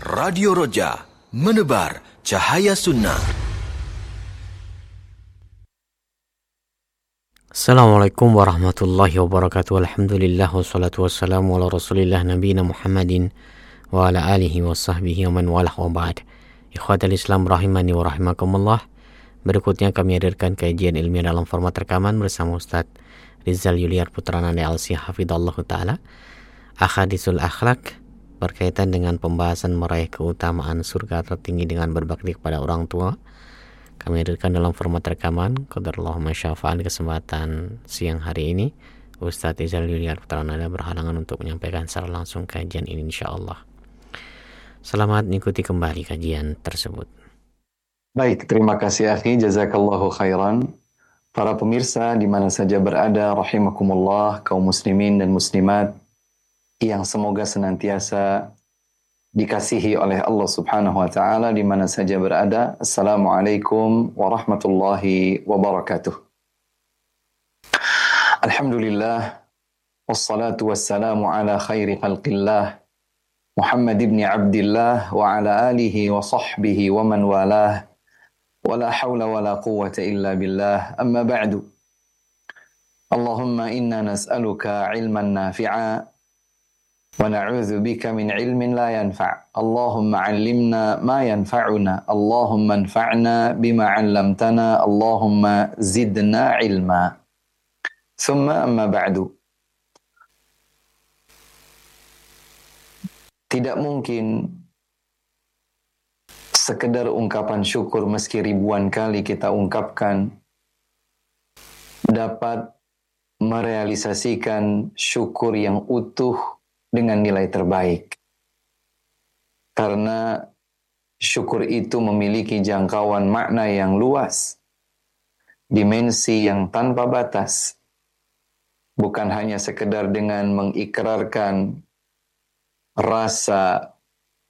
Radio Roja, menebar cahaya sunnah. Assalamualaikum warahmatullahi wabarakatuh. Alhamdulillah wassalatu wassalamu ala rasulillah nabiyina Muhammadin wa ala alihi wa sahbihi wa man walah wa ba'd. Ikhwatal Islam rahimani wa rahimakumullah. Berikutnya kami hadirkan kajian ilmiah dalam format rekaman bersama Ustaz Rizal Yuliar Putrananda Al-Si Hafidhallahu Ta'ala. Ahadisul Akhlak berkaitan dengan pembahasan meraih keutamaan surga tertinggi dengan berbakti kepada orang tua. Kami hadirkan dalam format rekaman. Qadarullah masyafa'an kesempatan siang hari ini. Ustaz Rizal Yuliar Putrananda berhalangan untuk menyampaikan secara langsung kajian ini insyaallah. Selamat mengikuti kembali kajian tersebut. Baik, terima kasih akhi, jazakallahu khairan. Para pemirsa di mana saja berada, rahimakumullah, kaum muslimin dan muslimat yang semoga senantiasa dikasihi oleh Allah Subhanahu wa taala di mana saja berada. Assalamualaikum warahmatullahi wabarakatuh. Alhamdulillah wassalatu wassalamu ala khairi khalqillah Muhammad ibn Abdillah wa ala alihi wa sahbihi wa man walah. Wala hawla wala quwwata illa billah. Amma ba'du. Allahumma inna nas'aluka ilman nafi'a wa na'udzu bika min ilmin la yanfa'. Allahumma 'allimna ma yanfa'una. Allahumma anfa'na bima 'allamtana. Allahumma zidna ilma. Thumma amma ba'du. Tidak mungkin sekedar ungkapan syukur meski ribuan kali kita ungkapkan dapat merealisasikan syukur yang utuh dengan nilai terbaik. Karena syukur itu memiliki jangkauan makna yang luas, dimensi yang tanpa batas. Bukan hanya sekedar dengan mengikrarkan rasa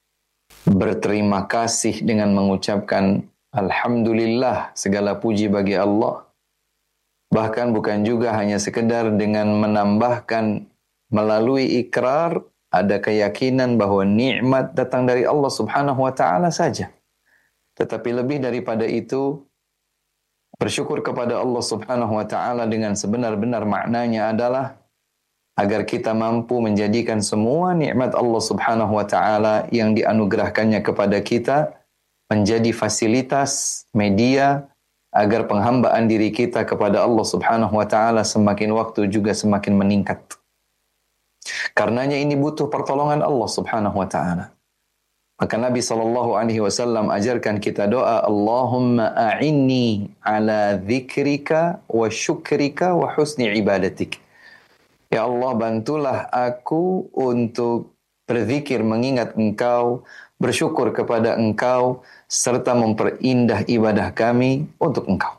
berterima kasih dengan mengucapkan Alhamdulillah, segala puji bagi Allah. Bahkan bukan juga hanya sekedar dengan menambahkan melalui ikrar ada keyakinan bahwa nikmat datang dari Allah Subhanahu wa taala saja. Tetapi lebih daripada itu, bersyukur kepada Allah Subhanahu wa taala dengan sebenar-benar maknanya adalah agar kita mampu menjadikan semua nikmat Allah Subhanahu wa taala yang dianugerahkannya kepada kita menjadi fasilitas media agar penghambaan diri kita kepada Allah Subhanahu wa taala semakin waktu juga semakin meningkat. Karenanya ini butuh pertolongan Allah Subhanahu wa taala. Maka Nabi SAW ajarkan kita doa, Allahumma a'inni ala dzikrika wa syukrika wa husni ibadatik. Ya Allah, bantulah aku untuk berzikir mengingat Engkau, bersyukur kepada Engkau, serta memperindah ibadah kami untuk Engkau.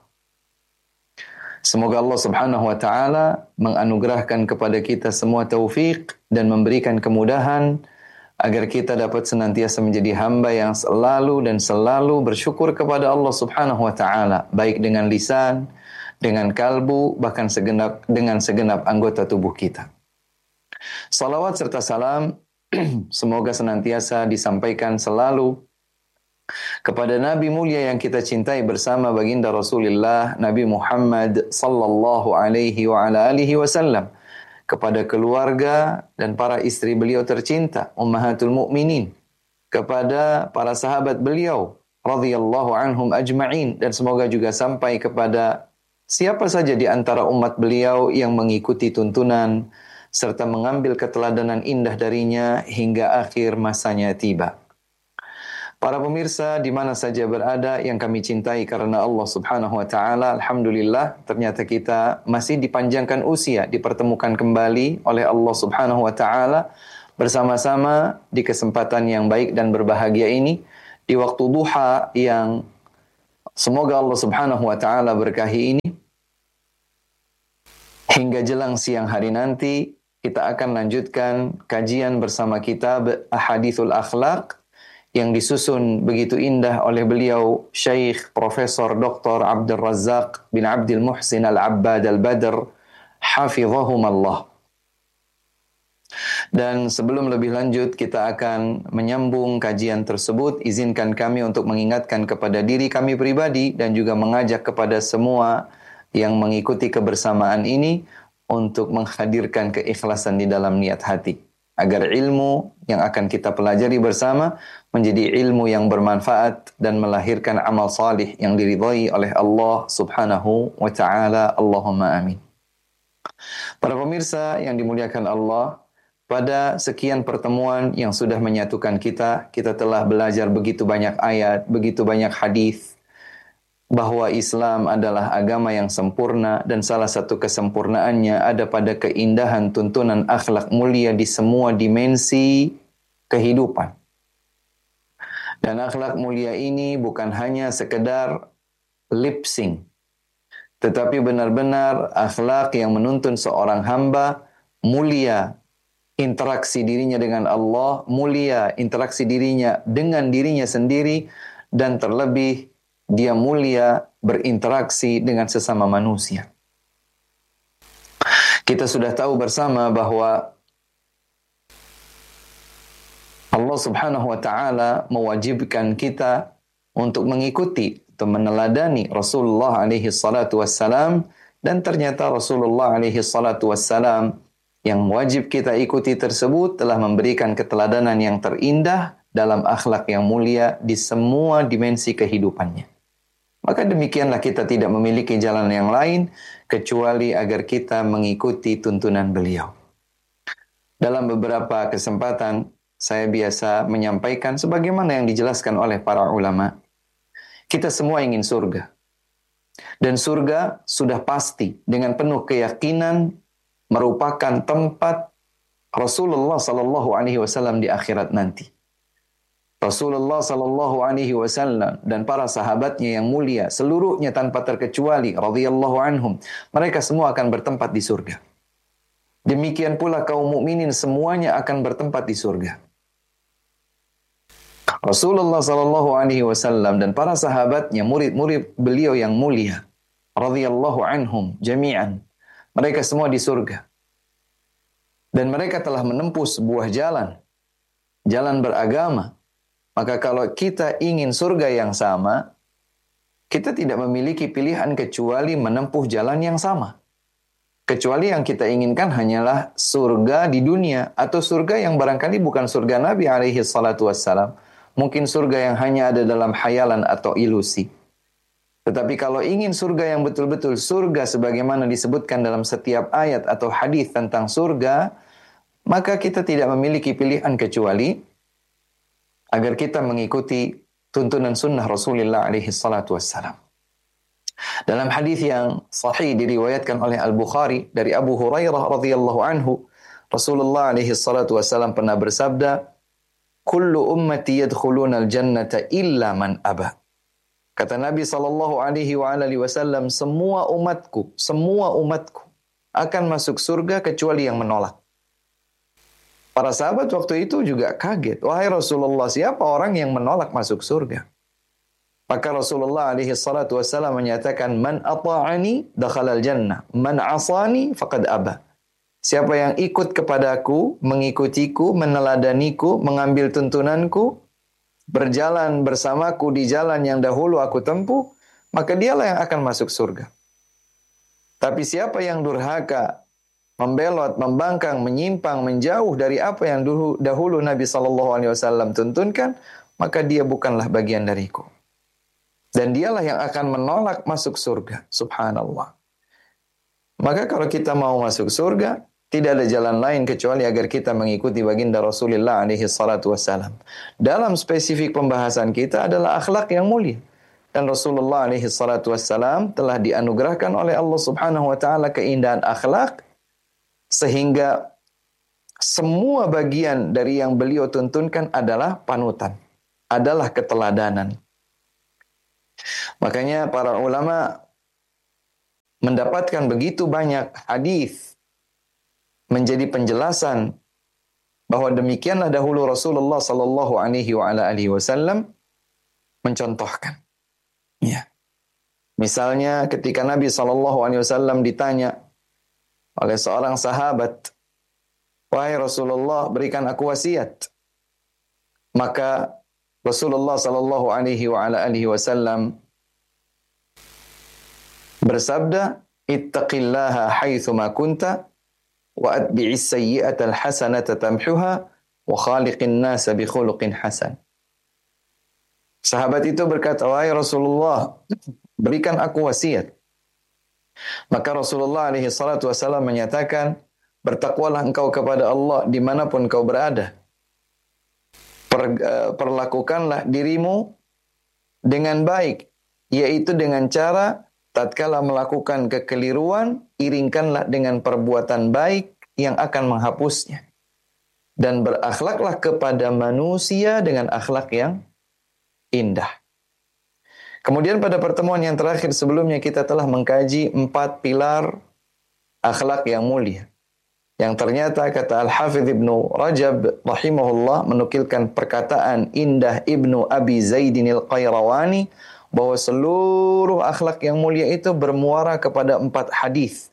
Semoga Allah Subhanahu wa taala menganugerahkan kepada kita semua taufik dan memberikan kemudahan agar kita dapat senantiasa menjadi hamba yang selalu bersyukur kepada Allah Subhanahu wa taala, baik dengan lisan, dengan kalbu, bahkan dengan segenap anggota tubuh kita. Salawat serta salam semoga senantiasa disampaikan selalu kepada Nabi mulia yang kita cintai bersama baginda Rasulullah Nabi Muhammad sallallahu alaihi wa ala alihi wasallam, kepada keluarga dan para istri beliau tercinta ummahatul mukminin, kepada para sahabat beliau radhiyallahu anhum ajma'in, dan semoga juga sampai kepada siapa saja di antara umat beliau yang mengikuti tuntunan serta mengambil keteladanan indah darinya hingga akhir masanya tiba. Para pemirsa di mana saja berada yang kami cintai karena Allah Subhanahu wa taala, alhamdulillah ternyata kita masih dipanjangkan usia, dipertemukan kembali oleh Allah Subhanahu wa taala bersama-sama di kesempatan yang baik dan berbahagia ini, di waktu duha yang semoga Allah Subhanahu wa taala berkahi ini. Hingga jelang siang hari nanti kita akan lanjutkan kajian bersama kitab Ahadithul Akhlaq yang disusun begitu indah oleh beliau Syekh Profesor Dr. Abdul Razak bin Abdul Muhsin Al-Abbad Al-Badr hafizahumallah. Dan sebelum lebih lanjut kita akan menyambung kajian tersebut, izinkan kami untuk mengingatkan kepada diri kami pribadi dan juga mengajak kepada semua yang mengikuti kebersamaan ini untuk menghadirkan keikhlasan di dalam niat hati, agar ilmu yang akan kita pelajari bersama menjadi ilmu yang bermanfaat dan melahirkan amal salih yang diridhai oleh Allah Subhanahu wa taala. Allahumma amin. Para pemirsa yang dimuliakan Allah, pada sekian pertemuan yang sudah menyatukan kita, kita telah belajar begitu banyak ayat, begitu banyak hadis bahwa Islam adalah agama yang sempurna dan salah satu kesempurnaannya ada pada keindahan tuntunan akhlak mulia di semua dimensi kehidupan. Dan akhlak mulia ini bukan hanya sekedar lip sync, tetapi benar-benar akhlak yang menuntun seorang hamba mulia interaksi dirinya dengan Allah, mulia interaksi dirinya dengan dirinya sendiri, dan terlebih dia mulia berinteraksi dengan sesama manusia. Kita sudah tahu bersama bahwa Allah Subhanahu wa taala mewajibkan kita untuk mengikuti atau meneladani Rasulullah alaihi salatu wassalam, dan ternyata Rasulullah alaihi salatu wassalam yang wajib kita ikuti tersebut telah memberikan keteladanan yang terindah dalam akhlak yang mulia di semua dimensi kehidupannya. Maka demikianlah kita tidak memiliki jalan yang lain kecuali agar kita mengikuti tuntunan beliau. Dalam beberapa kesempatan saya biasa menyampaikan sebagaimana yang dijelaskan oleh para ulama. Kita semua ingin surga. Dan surga sudah pasti dengan penuh keyakinan merupakan tempat Rasulullah sallallahu alaihi wasallam di akhirat nanti. Rasulullah sallallahu alaihi wasallam dan para sahabatnya yang mulia seluruhnya tanpa terkecuali radhiyallahu anhum, mereka semua akan bertempat di surga. Demikian pula kaum mukminin semuanya akan bertempat di surga. Rasulullah sallallahu alaihi wasallam dan para sahabatnya, murid-murid beliau yang mulia radhiyallahu anhum jami'an, mereka semua di surga. Dan mereka telah menempuh sebuah jalan beragama. Maka kalau kita ingin surga yang sama, kita tidak memiliki pilihan kecuali menempuh jalan yang sama. Kecuali yang kita inginkan hanyalah surga di dunia, atau surga yang barangkali bukan surga Nabi alaihi salatu wassalam. Mungkin surga yang hanya ada dalam khayalan atau ilusi. Tetapi kalau ingin surga yang betul-betul surga sebagaimana disebutkan dalam setiap ayat atau hadis tentang surga, maka kita tidak memiliki pilihan kecuali agar kita mengikuti tuntunan sunnah Rasulullah alaihi salatu wassalam. Dalam hadis yang sahih diriwayatkan oleh Al-Bukhari dari Abu Hurairah radhiyallahu anhu, Rasulullah alaihi salatu wassalam pernah bersabda, "Kullu ummati yadkhuluna al-jannata illa man aba." Kata Nabi sallallahu alaihi wasallam, semua umatku akan masuk surga kecuali yang menolak. Para sahabat waktu itu juga kaget. Wahai Rasulullah, siapa orang yang menolak masuk surga? Maka Rasulullah alaihi salatu wassalam menyatakan, "Man ata'ani dakhalal jannah, man asani faqad aba." Siapa yang ikut kepadaku, mengikutiku, meneladaniku, mengambil tuntunanku, berjalan bersamaku di jalan yang dahulu aku tempuh, maka dialah yang akan masuk surga. Tapi siapa yang durhaka, membelot, membangkang, menyimpang, menjauh dari apa yang dahulu Nabi SAW tuntunkan, maka dia bukanlah bagian dariku. Dan dialah yang akan menolak masuk surga. Subhanallah. Maka kalau kita mau masuk surga, tidak ada jalan lain kecuali agar kita mengikuti baginda Rasulullah SAW. Dalam spesifik pembahasan kita adalah akhlak yang mulia. Dan Rasulullah SAW telah dianugerahkan oleh Allah Subhanahu wa taala keindahan akhlak, sehingga semua bagian dari yang beliau tuntunkan adalah panutan, adalah keteladanan. Makanya para ulama mendapatkan begitu banyak hadis menjadi penjelasan bahwa demikianlah dahulu Rasulullah sallallahu alaihi wasallam mencontohkan. Ya. Misalnya ketika Nabi sallallahu alaihi wasallam ditanya oleh seorang sahabat, "Wahai Rasulullah, berikan aku wasiat." Maka Rasulullah sallallahu alaihi wa ala alihi wasallam bersabda, "Ittaqillaha haitsu ma kunta wa atbi'is sayyi'ata al-hasanata tamhuha wa khaliqin nasa bi khuluqin hasan." Sahabat itu berkata, "Wahai Rasulullah, berikan aku wasiat." Maka Rasulullah alaihi salatu wasallam menyatakan, "Bertakwalah engkau kepada Allah dimanapun kau berada. Perlakukanlah dirimu dengan baik, yaitu dengan cara tatkala melakukan kekeliruan, iringkanlah dengan perbuatan baik yang akan menghapusnya. Dan berakhlaklah kepada manusia dengan akhlak yang indah." Kemudian pada pertemuan yang terakhir sebelumnya kita telah mengkaji 4 pilar akhlak yang mulia. Yang ternyata kata Al-Hafidh Ibnu Rajab rahimahullah menukilkan perkataan indah Ibnu Abi Zaidin Al-Qayrawani bahwa seluruh akhlak yang mulia itu bermuara kepada 4 hadis.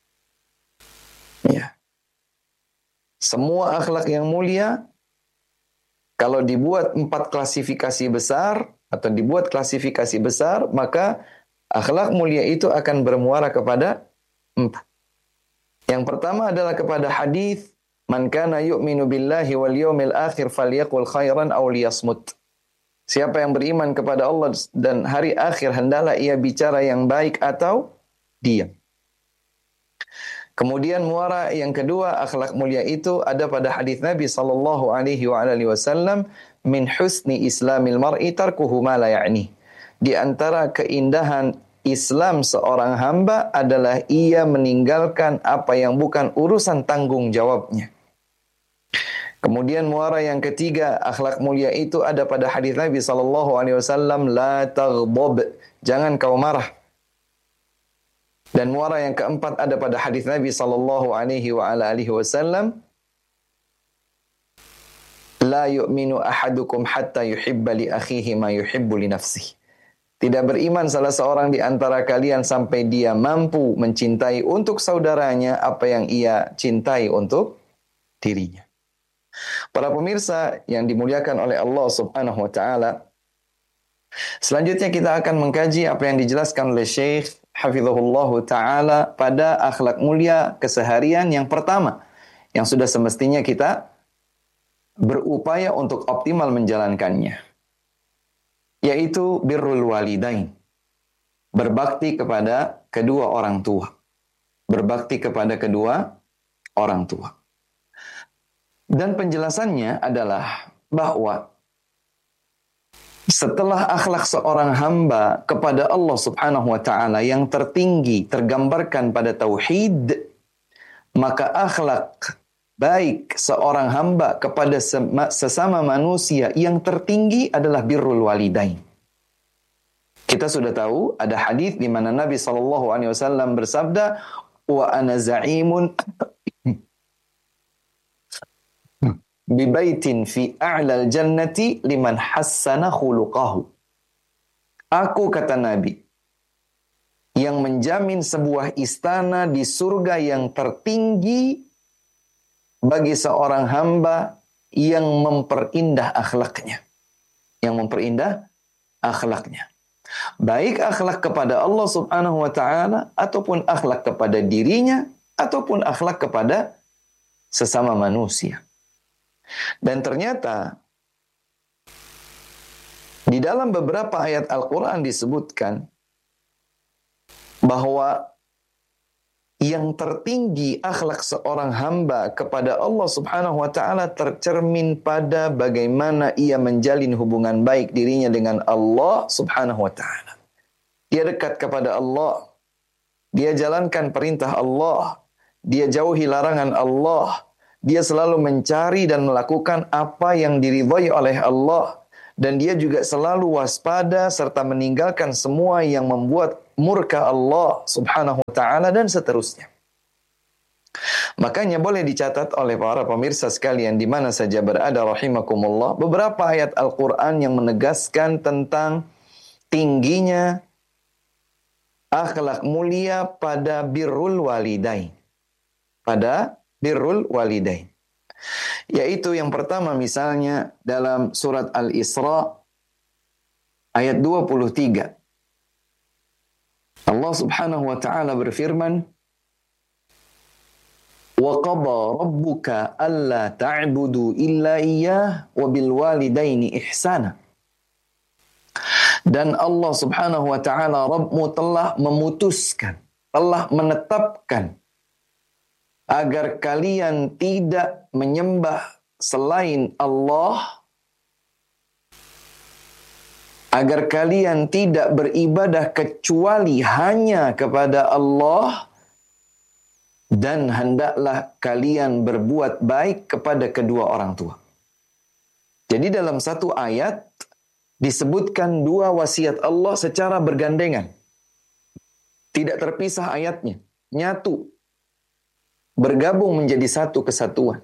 Ya. Semua akhlak yang mulia kalau dibuat 4 klasifikasi besar atau dibuat klasifikasi besar, maka akhlak mulia itu akan bermuara kepada 4. Yang pertama adalah kepada hadis, "Man kana yu'minu billahi wal yawmil akhir falyaqul khairan aw liyasmut." Siapa yang beriman kepada Allah dan hari akhir, hendaklah ia bicara yang baik atau diam. Kemudian muara yang kedua akhlak mulia itu ada pada hadis Nabi sallallahu alaihi wasallam, "Min husni islamil mar'i tarkuhu ma la ya'ni." Di antara keindahan Islam seorang hamba adalah ia meninggalkan apa yang bukan urusan tanggung jawabnya. Kemudian muara yang ketiga akhlak mulia itu ada pada hadis Nabi sallallahu alaihi wasallam, "La taghdab." Jangan kau marah. Dan muara yang keempat ada pada hadis Nabi sallallahu alaihi wasallam, "La yu'minu ahadukum hatta yuhibba li akhihi ma yuhibbu li nafsihi." Tidak beriman salah seorang di antara kalian sampai dia mampu mencintai untuk saudaranya apa yang ia cintai untuk dirinya. Para pemirsa yang dimuliakan oleh Allah Subhanahu wa taala, selanjutnya kita akan mengkaji apa yang dijelaskan oleh Syekh Hafizahullah taala pada akhlak mulia keseharian yang pertama yang sudah semestinya kita berupaya untuk optimal menjalankannya, yaitu birrul walidain. Berbakti kepada kedua orang tua. Berbakti kepada kedua orang tua. Dan penjelasannya adalah bahwa setelah akhlak seorang hamba kepada Allah Subhanahu wa taala yang tertinggi tergambarkan pada tauhid, maka akhlak baik seorang hamba kepada sesama manusia yang tertinggi adalah birrul walidain. Kita sudah tahu ada hadis di mana Nabi sallallahu alaihi wasallam bersabda, "Wa ana za'imun bi baitin fi a'lal jannati liman hassana khuluqahu." Aku, kata Nabi, yang menjamin sebuah istana di surga yang tertinggi bagi seorang hamba yang memperindah akhlaknya. Yang memperindah akhlaknya. Baik akhlak kepada Allah Subhanahu wa taala ataupun akhlak kepada dirinya ataupun akhlak kepada sesama manusia. Dan ternyata di dalam beberapa ayat Al-Quran disebutkan bahwa yang tertinggi akhlak seorang hamba kepada Allah Subhanahu wa taala tercermin pada bagaimana ia menjalin hubungan baik dirinya dengan Allah Subhanahu wa taala. Dia dekat kepada Allah. Dia jalankan perintah Allah. Dia jauhi larangan Allah. Dia selalu mencari dan melakukan apa yang diridhai oleh Allah. Dan dia juga selalu waspada serta meninggalkan semua yang membuat murka Allah Subhanahu wa taala dan seterusnya. Makanya boleh dicatat oleh para pemirsa sekalian di mana saja berada rahimakumullah, beberapa ayat Al-Qur'an yang menegaskan tentang tingginya akhlak mulia pada birrul walidain. Pada birrul walidain. Yaitu yang pertama misalnya dalam surat Al-Isra ayat 23. Allah Subhanahu wa taala berfirman, "Wa qada rabbuka alla ta'budu illa iyyah wa bil walidaini ihsana." Dan Allah Subhanahu wa taala Rabbmu telah memutuskan, telah menetapkan agar kalian tidak menyembah selain Allah, agar kalian tidak beribadah kecuali hanya kepada Allah, dan hendaklah kalian berbuat baik kepada kedua orang tua. Jadi dalam satu ayat disebutkan dua wasiat Allah secara bergandengan. Tidak terpisah ayatnya, nyatu, bergabung menjadi satu kesatuan.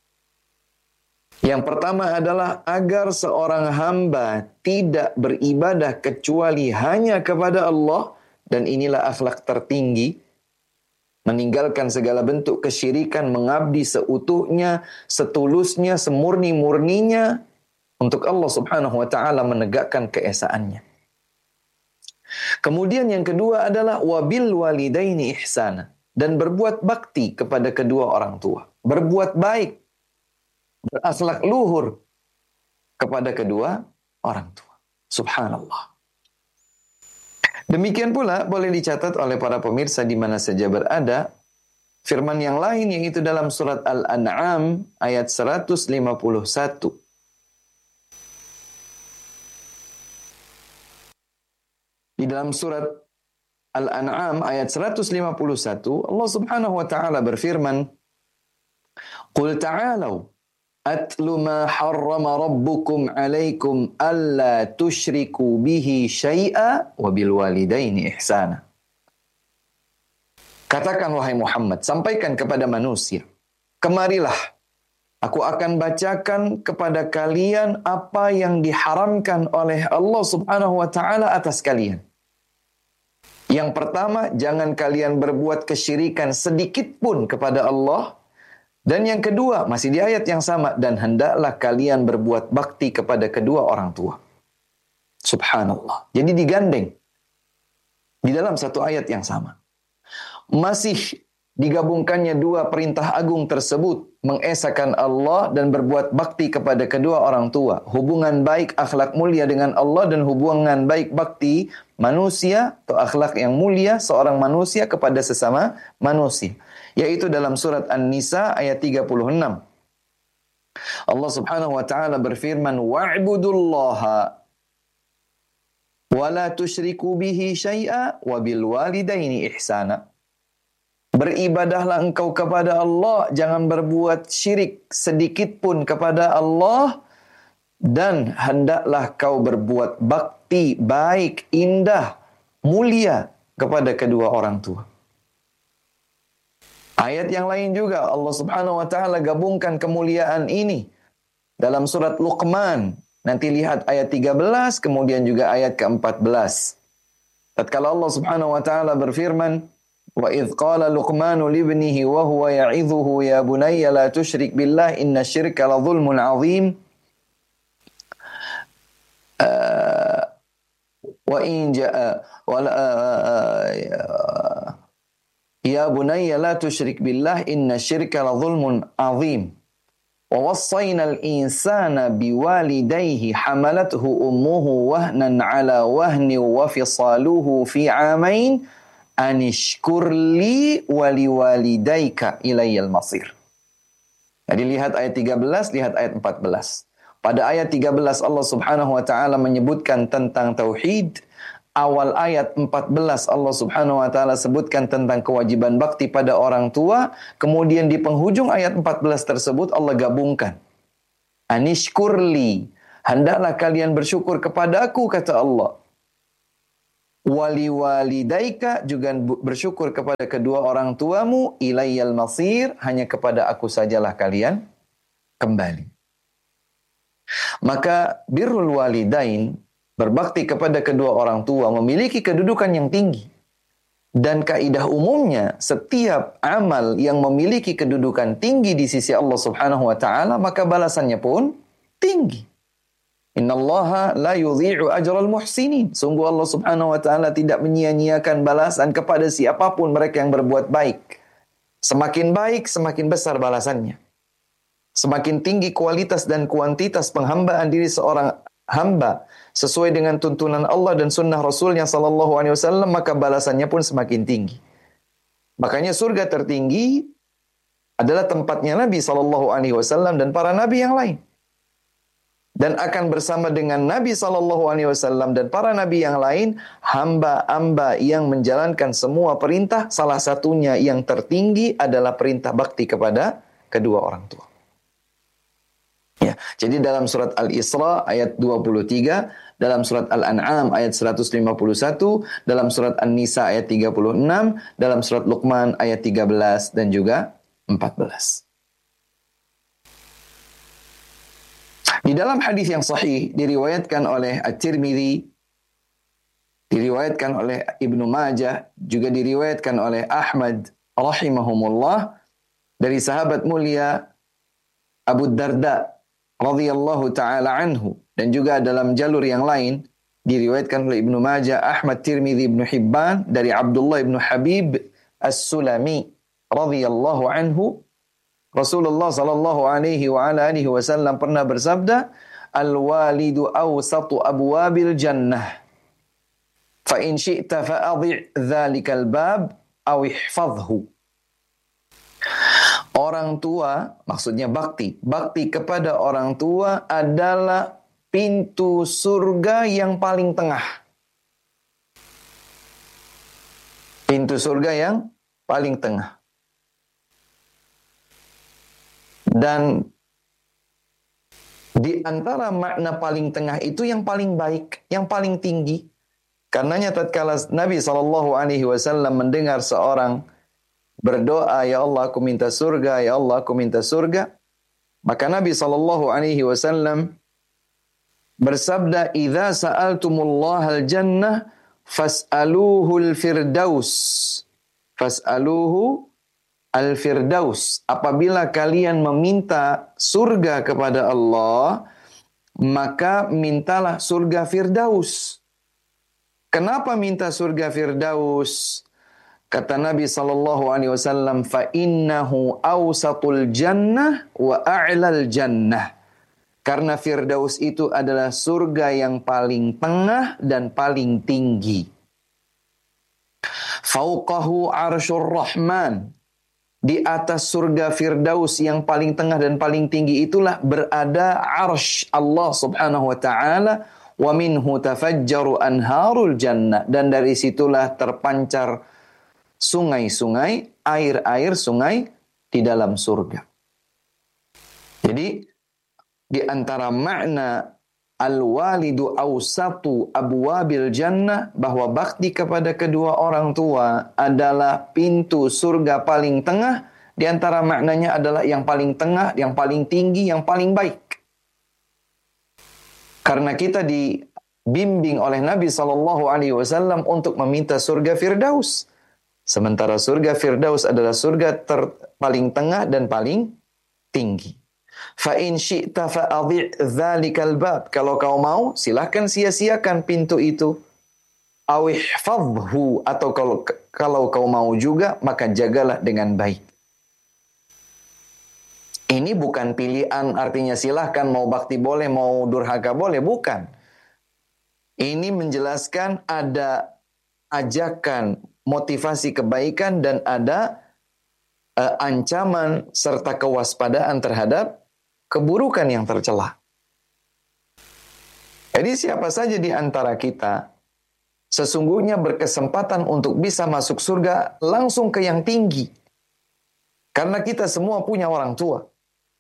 Yang pertama adalah agar seorang hamba tidak beribadah kecuali hanya kepada Allah, dan inilah akhlak tertinggi, meninggalkan segala bentuk kesyirikan, mengabdi seutuhnya, setulusnya, semurni-murninya untuk Allah Subhanahu wa taala, menegakkan keesaannya. Kemudian yang kedua adalah wabil walidaini ihsana, dan berbuat bakti kepada kedua orang tua, berbuat baik, berakhlak luhur kepada kedua orang tua. Subhanallah. Demikian pula boleh dicatat oleh para pemirsa di mana saja berada, firman yang lain yaitu dalam surat Al-An'am ayat 151. Di dalam surat Al-An'am ayat 151, Allah Subhanahu wa taala berfirman, "Qul ta'alu atlu ma harrama rabbukum 'alaikum alla tusyriku bihi syai'a wa bil walidaini ihsana." Katakan wahai Muhammad, sampaikan kepada manusia, kemarilah aku akan bacakan kepada kalian apa yang diharamkan oleh Allah Subhanahu wa taala atas kalian. Yang pertama, jangan kalian berbuat kesyirikan sedikit pun kepada Allah. Dan yang kedua, masih di ayat yang sama, dan hendaklah kalian berbuat bakti kepada kedua orang tua. Subhanallah. Jadi digandeng di dalam satu ayat yang sama. Masih digabungkannya dua perintah agung tersebut, mengesahkan Allah dan berbuat bakti kepada kedua orang tua. Hubungan baik, akhlak mulia dengan Allah, dan hubungan baik bakti manusia atau akhlak yang mulia seorang manusia kepada sesama manusia. Yaitu dalam surat An-Nisa ayat 36. Allah Subhanahu wa taala berfirman, "Wa'budullaha wa la tusyriku bihi syai'a wa bil walidaini ihsana." Beribadahlah engkau kepada Allah, jangan berbuat syirik sedikit pun kepada Allah, dan hendaklah kau berbuat bakti, baik, indah, mulia kepada kedua orang tua. Ayat yang lain juga Allah Subhanahu wa taala gabungkan kemuliaan ini dalam surat Luqman. Nanti lihat ayat 13, kemudian juga ayat ke-14. Tatkala Allah Subhanahu wa taala berfirman, "Wa idh qala Luqmanu libnihi wa huwa ya'idhuhu ya bunayya la tusyrik billah inna syirka la dhulmun 'adzim." Wa in jaa ya bunayya la tusyrik billah inna syirka la dhulmun 'adzim. Wa wassayna al-insana biwalidayhi hamalathu ummuhu wahnan 'ala wahni wa fisaluhu fi 'amain anishkurli waliwalidayka ilayyal masir. Jadi lihat ayat 13, lihat ayat 14. Pada ayat 13 Allah Subhanahu wa taala menyebutkan tentang tauhid. Awal ayat 14 Allah Subhanahu wa taala sebutkan tentang kewajiban bakti pada orang tua. Kemudian di penghujung ayat 14 tersebut Allah gabungkan. Anishkurli, hendaklah kalian bersyukur kepadaku, kata Allah. Waliwalidaika, juga bersyukur kepada kedua orang tuamu. Ilayyal masir, hanya kepada aku sajalah kalian kembali. Maka birrul walidain, berbakti kepada kedua orang tua, memiliki kedudukan yang tinggi. Dan kaidah umumnya, setiap amal yang memiliki kedudukan tinggi di sisi Allah Subhanahu wa taala, maka balasannya pun tinggi. Innallaha la yudhi'u ajral muhsinin. Sungguh Allah Subhanahu wa taala tidak menyia-nyiakan balasan kepada siapapun mereka yang berbuat baik. Semakin baik, semakin besar balasannya. Semakin tinggi kualitas dan kuantitas penghambaan diri seorang hamba sesuai dengan tuntunan Allah dan sunnah Rasulnya sallallahu alaihi wasallam, maka balasannya pun semakin tinggi. Makanya surga tertinggi adalah tempatnya Nabi sallallahu alaihi wasallam dan para nabi yang lain. Dan akan bersama dengan Nabi sallallahu alaihi wasallam dan para nabi yang lain, hamba-hamba yang menjalankan semua perintah, salah satunya yang tertinggi adalah perintah bakti kepada kedua orang tua. Ya, jadi dalam surat Al-Isra ayat 23, dalam surat Al-An'am ayat 151, dalam surat An-Nisa ayat 36, dalam surat Luqman ayat 13 dan juga 14. Di dalam hadis yang sahih diriwayatkan oleh At-Tirmidzi, diriwayatkan oleh Ibnu Majah, juga diriwayatkan oleh Ahmad rahimahumullah dari sahabat mulia Abu Darda radhiyallahu taala anhu, dan juga dalam jalur yang lain diriwayatkan oleh Ibnu Majah, Ahmad, Tirmidzi, Ibnu Hibban dari Abdullah Ibnu Habib As-Sulami radhiyallahu anhu, Rasulullah sallallahu alaihi wa ala alihi wasallam pernah bersabda, "Al-walidu awsatu abwabil jannah. Fa in syi'ta fa'adhi' dzalikal bab aw ihfazhu." Orang tua, maksudnya bakti. Bakti kepada orang tua adalah pintu surga yang paling tengah. Pintu surga yang paling tengah. Dan di antara makna paling tengah itu yang paling baik, yang paling tinggi. Karenanya tatkala Nabi SAW mendengar seorang berdoa, "Ya Allah, aku minta surga, ya Allah, aku minta surga." Maka Nabi SAW bersabda, "Idza sa'altumullahal jannah fas'aluhul firdaus." Fas'aluhu al-firdaus. Apabila kalian meminta surga kepada Allah, maka mintalah surga firdaus. Kenapa minta surga firdaus? Kata Nabi SAW, fa innahu awsatul jannah wa a'lal jannah. Karena firdaus itu adalah surga yang paling tengah dan paling tinggi. Fauqahu arsyur rahman. Di atas surga firdaus yang paling tengah dan paling tinggi itulah berada arsy Allah subhanahu wa ta'ala. Wa minhu tafajjaru anharul jannah. Dan dari situlah terpancar sungai-sungai, air-air sungai di dalam surga. Jadi, di antara makna al-walidu awsatu abwabil jannah, bahwa bakti kepada kedua orang tua adalah pintu surga paling tengah. Di antara maknanya adalah yang paling tengah, yang paling tinggi, yang paling baik. Karena kita dibimbing oleh Nabi SAW untuk meminta surga firdaus. Sementara surga firdaus adalah surga paling tengah dan paling tinggi. Fa in syi'ta fa'adhi' dzalikal bab. Kalau kau mau, silahkan sia-siakan pintu itu. Aw ihfazhu, atau kalau kau mau juga, maka jagalah dengan baik. Ini bukan pilihan, artinya silahkan mau bakti boleh, mau durhaka boleh, bukan. Ini menjelaskan ada ajakan motivasi kebaikan dan ada ancaman serta kewaspadaan terhadap keburukan yang tercela. Jadi siapa saja di antara kita sesungguhnya berkesempatan untuk bisa masuk surga langsung ke yang tinggi. Karena kita semua punya orang tua.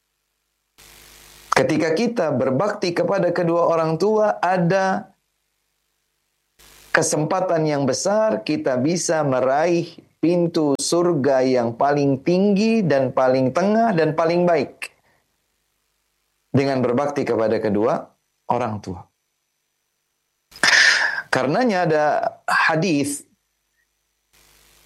Ketika kita berbakti kepada kedua orang tua, ada kesempatan yang besar kita bisa meraih pintu surga yang paling tinggi dan paling tengah dan paling baik. Dengan berbakti kepada kedua orang tua. Karenanya ada hadis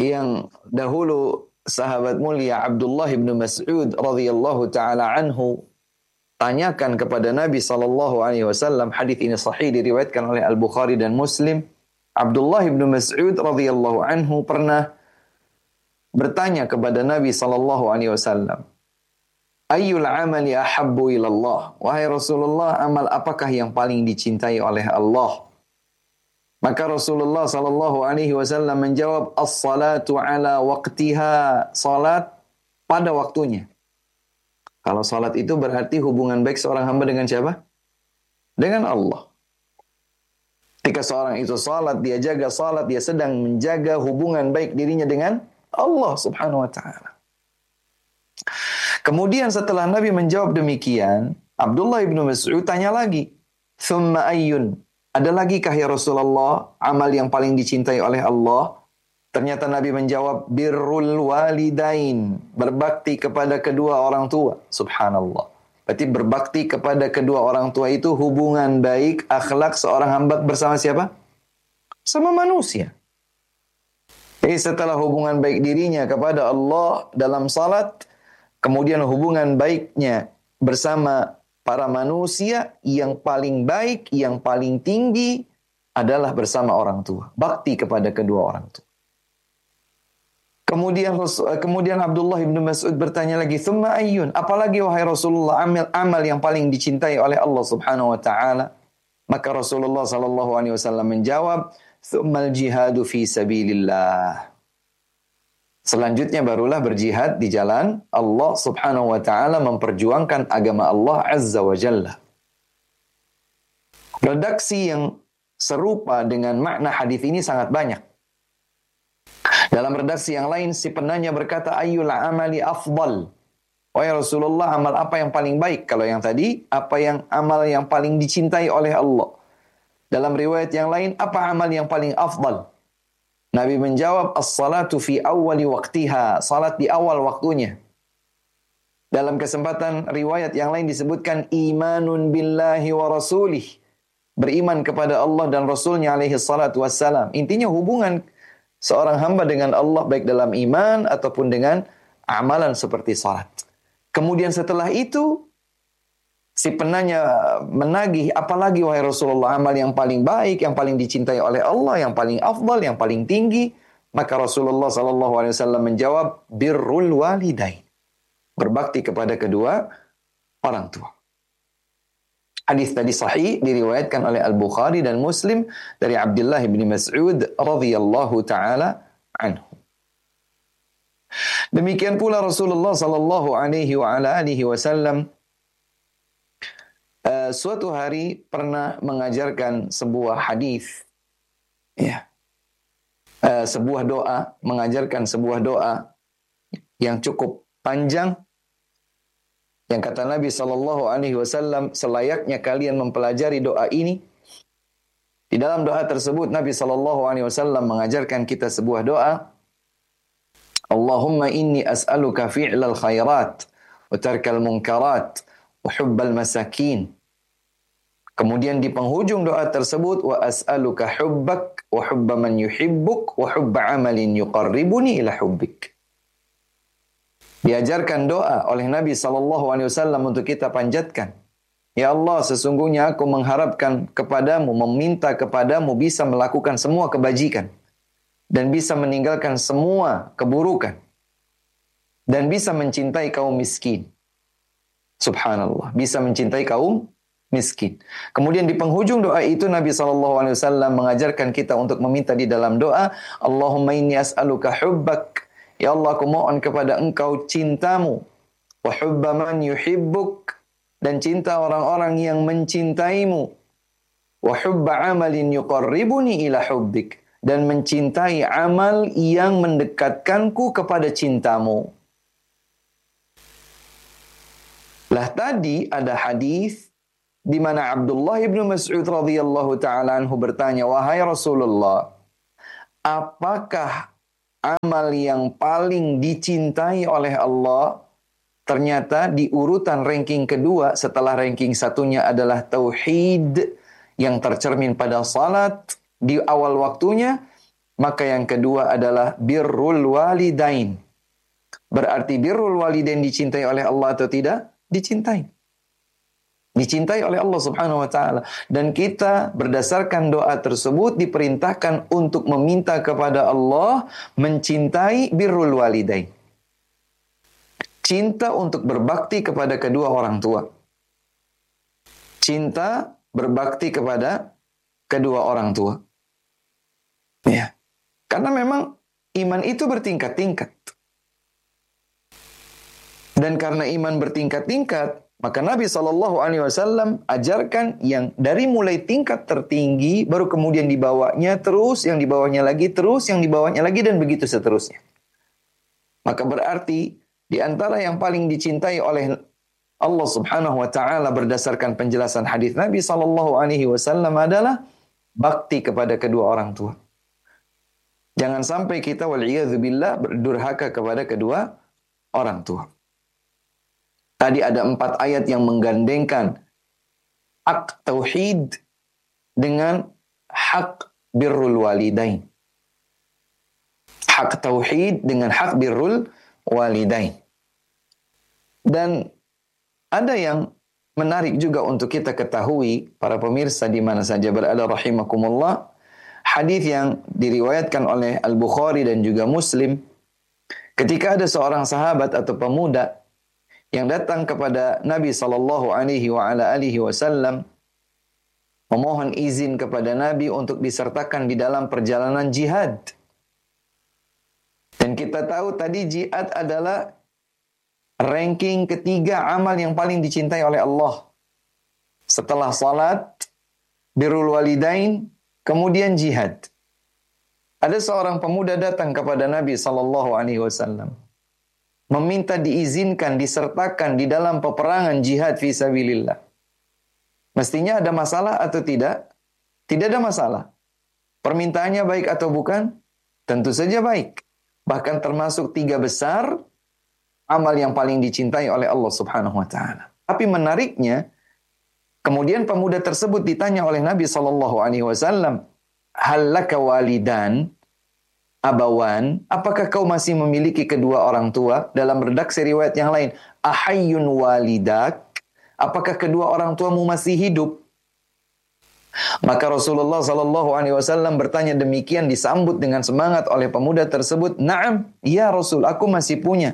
yang dahulu sahabat mulia Abdullah bin Mas'ud radhiyallahu taala anhu tanyakan kepada Nabi sallallahu alaihi wasallam. Hadis ini sahih diriwayatkan oleh Al-Bukhari dan Muslim. Abdullah bin Mas'ud radhiyallahu anhu pernah bertanya kepada Nabi sallallahu alaihi wasallam, "Ayyul amali ahabbu ilallah?" Wahai Rasulullah, amal apakah yang paling dicintai oleh Allah? Maka Rasulullah sallallahu alaihi wasallam menjawab, "As-salatu ala waqtiha." Salat pada waktunya. Kalau salat itu berarti hubungan baik seorang hamba dengan siapa? Dengan Allah. Ketika seorang itu salat, dia jaga salat, dia sedang menjaga hubungan baik dirinya dengan Allah subhanahu wa ta'ala. Kemudian setelah Nabi menjawab demikian, Abdullah bin Mas'ud tanya lagi, "Thumma ayyun?" Ada lagi kah ya Rasulullah amal yang paling dicintai oleh Allah? Ternyata Nabi menjawab, "Birrul walidain." Berbakti kepada kedua orang tua. Subhanallah. Berarti berbakti kepada kedua orang tua itu hubungan baik, akhlak seorang hamba bersama siapa? Sama manusia. Jadi setelah hubungan baik dirinya kepada Allah dalam salat, kemudian hubungan baiknya bersama para manusia, yang paling baik, yang paling tinggi adalah bersama orang tua. Bakti kepada kedua orang tua. Kemudian Abdullah bin Mas'ud bertanya lagi, "Tsumma ayyun?" Apalagi wahai Rasulullah amal yang paling dicintai oleh Allah Subhanahu wa taala? Maka Rasulullah sallallahu alaihi wasallam menjawab, "Tsummal jihadu fi sabilillah." Selanjutnya barulah berjihad di jalan Allah Subhanahu wa taala, memperjuangkan agama Allah Azza wa Jalla. Redaksi yang serupa dengan makna hadis ini sangat banyak. Dalam redaksi yang lain, si penanya berkata, "Ayyul amali afdal?" Wahai Rasulullah, amal apa yang paling baik? Kalau yang tadi, amal yang paling dicintai oleh Allah? Dalam riwayat yang lain, apa amal yang paling afdal? Nabi menjawab, "As-salatu fi awwali waqtiha." Salat di awal waktunya. Dalam kesempatan riwayat yang lain disebutkan, "Imanun billahi wa rasulih." Beriman kepada Allah dan Rasulnya alaihi salatu wassalam. Intinya hubungan seorang hamba dengan Allah baik dalam iman ataupun dengan amalan seperti salat. Kemudian setelah itu si penanya menagih, "Apalagi wahai Rasulullah amal yang paling baik, yang paling dicintai oleh Allah, yang paling afdal, yang paling tinggi?" Maka Rasulullah sallallahu alaihi wasallam menjawab, "Birrul walidain." Berbakti kepada kedua orang tua. Hadis tadi sahih diriwayatkan oleh Al-Bukhari dan Muslim dari Abdullah bin Mas'ud radhiyallahu taala anhu. Demikian pula Rasulullah sallallahu alaihi wa ala alihi wasallam suatu hari pernah mengajarkan sebuah hadis, ya, sebuah doa, mengajarkan sebuah doa yang cukup panjang. Yang kata Nabi sallallahu alaihi wasallam, selayaknya kalian mempelajari doa ini. Di dalam doa tersebut Nabi sallallahu alaihi wasallam mengajarkan kita sebuah doa. Allahumma inni as'aluka fi'lal khairat wa tarkal munkarat wa hubbal masakin. Kemudian di penghujung doa tersebut, wa as'aluka hubbak wa hubba man yuhibbuk wa hubba amalin yuqarribuni ila hubbik. Diajarkan doa oleh Nabi SAW untuk kita panjatkan. Ya Allah, sesungguhnya aku mengharapkan kepadamu, meminta kepadamu bisa melakukan semua kebajikan. Dan bisa meninggalkan semua keburukan. Dan bisa mencintai kaum miskin. Subhanallah, bisa mencintai kaum miskin. Kemudian di penghujung doa itu Nabi SAW mengajarkan kita untuk meminta di dalam doa, Allahumma inni as'aluka hubbak. Ya Allah, aku mohon kepada engkau cintamu. Wa hubba man yuhibbuk. Dan cinta orang-orang yang mencintaimu. Wa hubba amalin yuqarribuni ila hubbik. Dan mencintai amal yang mendekatkanku kepada cintamu. Lah tadi ada hadis di mana Abdullah bin Mas'ud radhiyallahu taala anhu bertanya, "Wahai Rasulullah, apakah amal yang paling dicintai oleh Allah?" Ternyata di urutan ranking kedua setelah ranking satunya adalah tauhid yang tercermin pada salat di awal waktunya. maka yang kedua adalah birrul walidain. Berarti birrul walidain dicintai oleh Allah atau tidak? Dicintai. Dicintai oleh Allah Subhanahu wa taala, dan kita berdasarkan doa tersebut diperintahkan untuk meminta kepada Allah mencintai birrul walidain. Cinta untuk berbakti kepada kedua orang tua. Cinta berbakti kepada kedua orang tua. Ya. Karena memang iman itu bertingkat-tingkat. Dan karena iman bertingkat-tingkat, maka Nabi SAW ajarkan yang dari mulai tingkat tertinggi, baru kemudian dibawanya terus, yang dibawahnya lagi terus, yang dibawahnya lagi, dan begitu seterusnya. Maka berarti di antara yang paling dicintai oleh Allah Subhanahu wa taala berdasarkan penjelasan hadis Nabi SAW adalah bakti kepada kedua orang tua. Jangan sampai kita wal'iyadzubillah berdurhaka kepada kedua orang tua. Tadi ada 4 ayat yang menggandengkan hak tauhid dengan hak birrul walidain. Hak tauhid dengan hak birrul walidain. Dan ada yang menarik juga untuk kita ketahui, para pemirsa di mana saja berada rahimakumullah, hadis yang diriwayatkan oleh Al-Bukhari dan juga Muslim, ketika ada seorang sahabat atau pemuda yang datang kepada Nabi SAW memohon izin kepada Nabi untuk disertakan di dalam perjalanan jihad. Dan kita tahu tadi jihad adalah ranking ketiga amal yang paling dicintai oleh Allah. Setelah salat, birrul walidain, kemudian jihad. Ada seorang pemuda datang kepada Nabi SAW meminta diizinkan, disertakan di dalam peperangan jihad fisabilillah. Mestinya ada masalah atau tidak? Tidak ada masalah. Permintaannya baik atau bukan? Tentu saja baik. Bahkan termasuk 3 besar amal yang paling dicintai oleh Allah Subhanahu wa taala. Tapi menariknya, kemudian pemuda tersebut ditanya oleh Nabi SAW, "Hal laka walidan?" Abawan, apakah kau masih memiliki kedua orang tua? Dalam redaksi riwayat yang lain, ahayyun walidak, apakah kedua orang tuamu masih hidup? Maka Rasulullah SAW bertanya demikian, disambut dengan semangat oleh pemuda tersebut. Naam, ya Rasul, aku masih punya.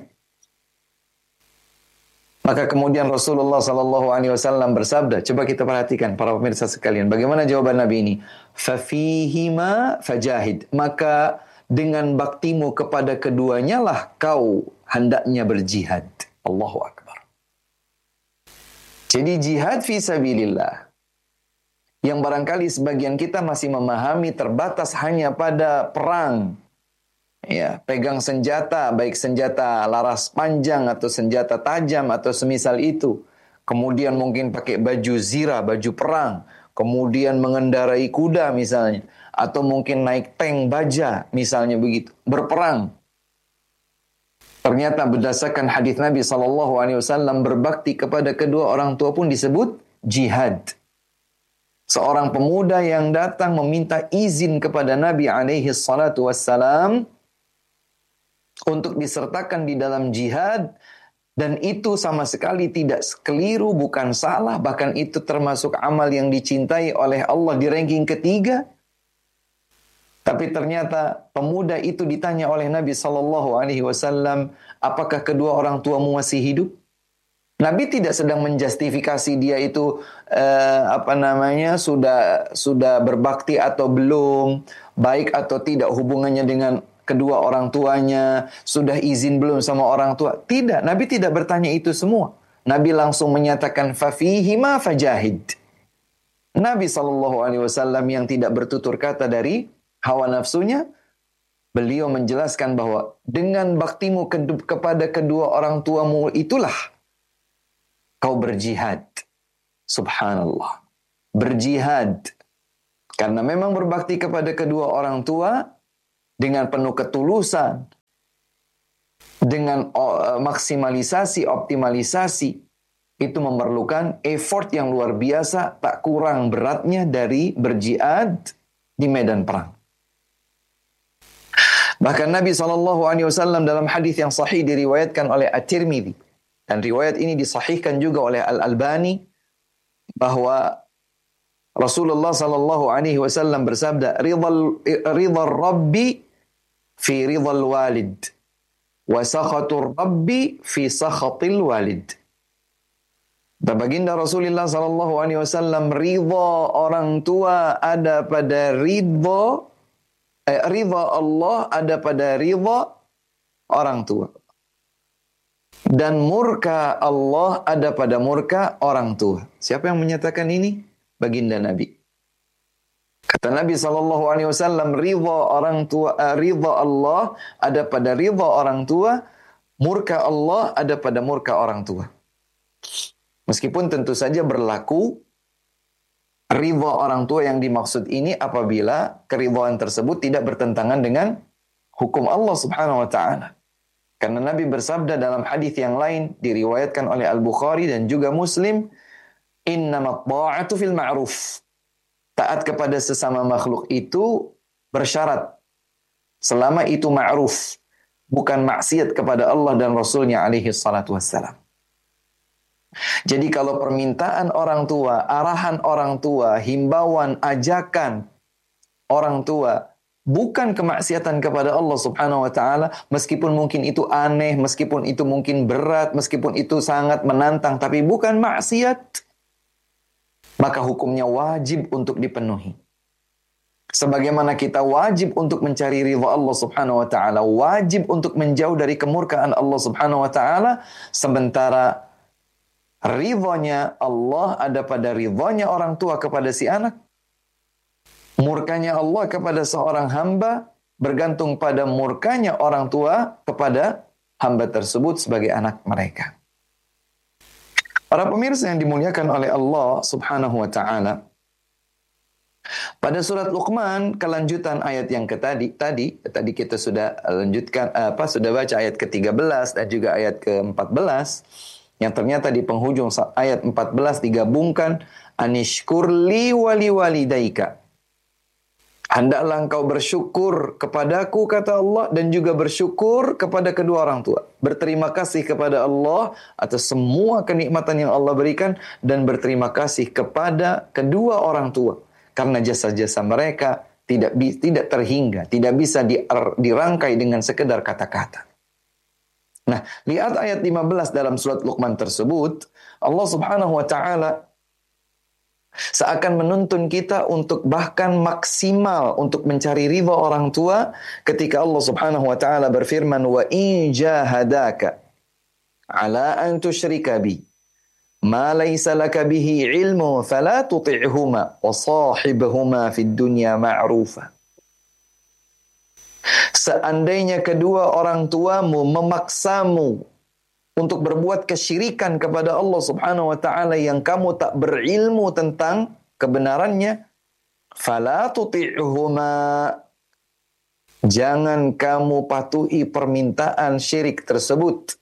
Maka kemudian Rasulullah SAW bersabda, coba kita perhatikan para pemirsa sekalian, bagaimana jawaban Nabi ini? Fafihima fajahid, maka dengan baktimu kepada keduanya lah kau hendaknya berjihad. Allahu Akbar. Jadi jihad fisabilillah yang barangkali sebagian kita masih memahami terbatas hanya pada perang. Ya, pegang senjata, baik senjata laras panjang atau senjata tajam atau semisal itu. Kemudian mungkin pakai baju zirah, baju perang. Kemudian mengendarai kuda misalnya. Atau mungkin naik tank baja, misalnya begitu. Berperang. Ternyata berdasarkan hadis Nabi SAW, berbakti kepada kedua orang tua pun disebut jihad. Seorang pemuda yang datang meminta izin kepada Nabi SAW untuk disertakan di dalam jihad. Dan itu sama sekali tidak keliru, bukan salah. Bahkan itu termasuk amal yang dicintai oleh Allah di ranking ketiga. Tapi ternyata pemuda itu ditanya oleh Nabi SAW, apakah kedua orang tuamu masih hidup? Nabi tidak sedang menjustifikasi dia itu sudah berbakti atau belum, baik atau tidak hubungannya dengan kedua orang tuanya, sudah izin belum sama orang tua. Tidak, Nabi tidak bertanya itu semua. Nabi langsung menyatakan fafihima fajahid. Nabi SAW yang tidak bertutur kata dari hawa nafsunya, beliau menjelaskan bahwa dengan baktimu kepada kedua orang tuamu itulah kau berjihad. Subhanallah. Berjihad. Karena memang berbakti kepada kedua orang tua dengan penuh ketulusan, dengan maksimalisasi, optimalisasi, itu memerlukan effort yang luar biasa, tak kurang beratnya dari berjihad di medan perang. Bahkan Nabi SAW dalam hadis yang sahih diriwayatkan oleh At-Tirmidzi, dan riwayat ini disahihkan juga oleh Al-Albani, bahwa Rasulullah SAW bersabda, ridhal Rabbi fi ridhal walid, wa sakhatur Rabbi fi sakhatil walid. Baginda Rasulullah SAW, ridha orang tua ada pada ridha Allah ada pada ridha orang tua. Dan murka Allah ada pada murka orang tua. Siapa yang menyatakan ini? Baginda Nabi. Kata Nabi SAW, ridha orang tua, ridha Allah ada pada ridha orang tua, murka Allah ada pada murka orang tua. Meskipun tentu saja berlaku ridha orang tua yang dimaksud ini apabila keridhaan tersebut tidak bertentangan dengan hukum Allah Subhanahu wa taala. Karena Nabi bersabda dalam hadis yang lain diriwayatkan oleh Al-Bukhari dan juga Muslim, innamat ta'atu fil ma'ruf. Taat kepada sesama makhluk itu bersyarat selama itu ma'ruf, bukan maksiat kepada Allah dan Rasulnya alaihi salatu wassalam. Jadi kalau permintaan orang tua, arahan orang tua, himbauan, ajakan orang tua bukan kemaksiatan kepada Allah Subhanahu wa taala, meskipun mungkin itu aneh, meskipun itu mungkin berat, meskipun itu sangat menantang, tapi bukan maksiat, maka hukumnya wajib untuk dipenuhi. Sebagaimana kita wajib untuk mencari ridha Allah Subhanahu wa taala, wajib untuk menjauh dari kemurkaan Allah Subhanahu wa taala, sementara ridhonya Allah ada pada ridhonya orang tua kepada si anak. Murkanya Allah kepada seorang hamba bergantung pada murkanya orang tua kepada hamba tersebut sebagai anak mereka. Para pemirsa yang dimuliakan oleh Allah Subhanahu wa taala, pada surat Luqman kelanjutan ayat yang tadi kita sudah lanjutkan sudah baca ayat ke-13 dan juga ayat ke-14. Yang ternyata di penghujung ayat 14 digabungkan, anishkurli wali walidaika. Hendaklah engkau bersyukur kepadaku, kata Allah, dan juga bersyukur kepada kedua orang tua. Berterima kasih kepada Allah atas semua kenikmatan yang Allah berikan, dan berterima kasih kepada kedua orang tua. Karena jasa-jasa mereka tidak terhingga, tidak bisa dirangkai dengan sekedar kata-kata. Nah, lihat ayat 15 dalam surat Luqman tersebut, Allah Subhanahu wa taala seakan menuntun kita untuk bahkan maksimal untuk mencari ridha orang tua ketika Allah Subhanahu wa taala berfirman, wa in jahadaka ala an tusyrika bi ma laysa laka bihi ilmu fala tuti'huma wa sahibhuma fid dunya ma'rufa. Seandainya kedua orang tuamu memaksamu untuk berbuat kesyirikan kepada Allah Subhanahu wa taala yang kamu tak berilmu tentang kebenarannya, fala tuti'huma, jangan kamu patuhi permintaan syirik tersebut.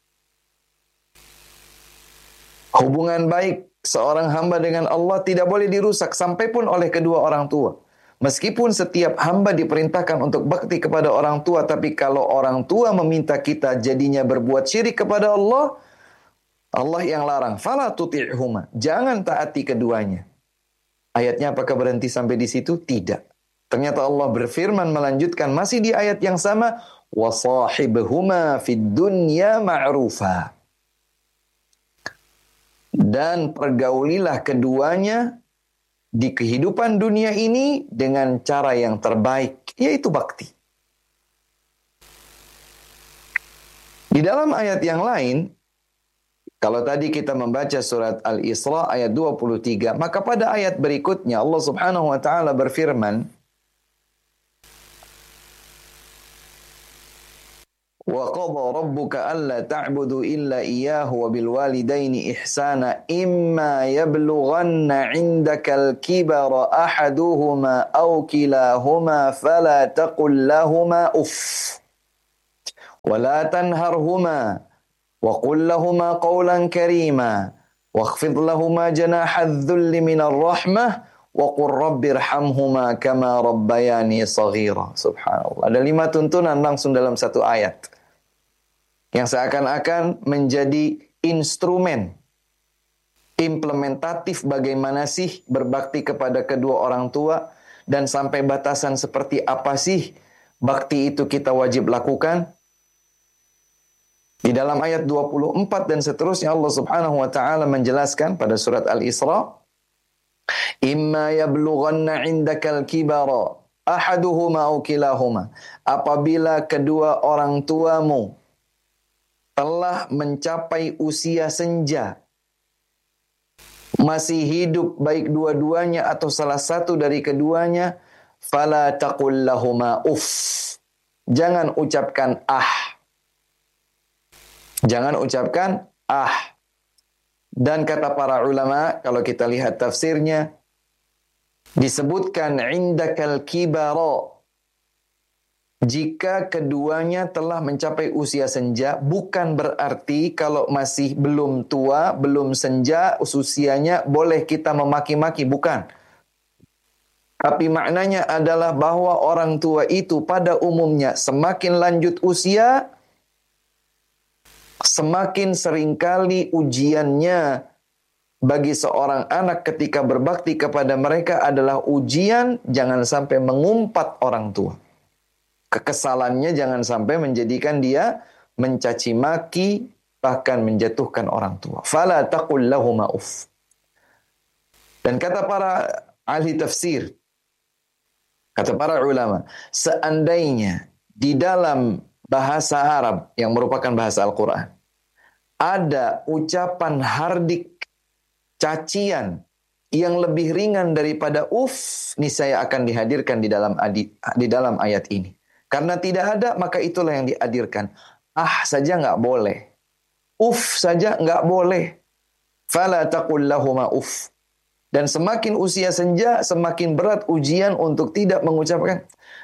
Hubungan baik seorang hamba dengan Allah tidak boleh dirusak sampai pun oleh kedua orang tua. Meskipun setiap hamba diperintahkan untuk bakti kepada orang tua, tapi kalau orang tua meminta kita jadinya berbuat syirik kepada Allah, Allah yang larang, fala tuti'huma, jangan taati keduanya. Ayatnya apakah berhenti sampai di situ? Tidak. Ternyata Allah berfirman melanjutkan masih di ayat yang sama, wa sahibhuma fid dunya ma'rufa. Dan pergaulilah keduanya di kehidupan dunia ini dengan cara yang terbaik, yaitu bakti. Di dalam ayat yang lain, kalau tadi kita membaca surat Al-Isra ayat 23, maka pada ayat berikutnya Allah Subhanahu wa taala berfirman, wa qadha rabbuka alla ta'budu illa iyyahu wa bil walidaini ihsana imma yablughanna 'indakal kibara ahaduhuma aw kilahuma fala taqul lahumā uff wa la tanharhumā wa qul lahumā qawlan karīmā wakhfid lahumā janāha adh-dhulli minar rahmah wa qur rabbirhamhuma kama rabbayani shaghira. Subhanallah. Ada 5 tuntunan langsung dalam satu ayat. Yang seakan-akan menjadi instrumen implementatif bagaimana sih berbakti kepada kedua orang tua dan sampai batasan seperti apa sih bakti itu kita wajib lakukan. Di dalam ayat 24 dan seterusnya Allah Subhanahu wa taala menjelaskan pada surat Al-Isra, "Imma yablughanna 'indakal kibara ahaduhuma aw kilahuma." Apabila kedua orang tuamu telah mencapai usia senja, masih hidup baik dua-duanya atau salah satu dari keduanya, fala taqul lahuma uff. Jangan ucapkan ah. Jangan ucapkan ah. Dan kata para ulama, kalau kita lihat tafsirnya, disebutkan indakal kibara. Jika keduanya telah mencapai usia senja, bukan berarti kalau masih belum tua, belum senja, usianya boleh kita memaki-maki, bukan. Tapi maknanya adalah bahwa orang tua itu pada umumnya semakin lanjut usia, semakin seringkali ujiannya bagi seorang anak ketika berbakti kepada mereka adalah ujian jangan sampai mengumpat orang tua. Kekesalannya jangan sampai menjadikan dia mencaci maki, bahkan menjatuhkan orang tua. Fala taqul lahuma uff. Dan kata para ahli tafsir, kata para ulama, seandainya di dalam bahasa Arab yang merupakan bahasa Al-Quran ada ucapan hardik, cacian yang lebih ringan daripada uff, niscaya akan dihadirkan di dalam ayat ini. Karena tidak ada, maka itulah yang dihadirkan. Ah saja nggak boleh. Uff saja nggak boleh. Fala taqul lahuma uff. Dan semakin usia senja, semakin berat ujian untuk tidak mengucapkan